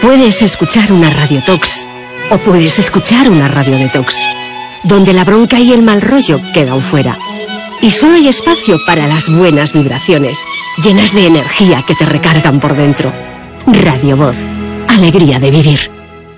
Puedes escuchar una radiotox o puedes escuchar una radio detox, donde la bronca y el mal rollo quedan fuera. Y solo hay espacio para las buenas vibraciones, llenas de energía que te recargan por dentro. Radio Voz, alegría de vivir.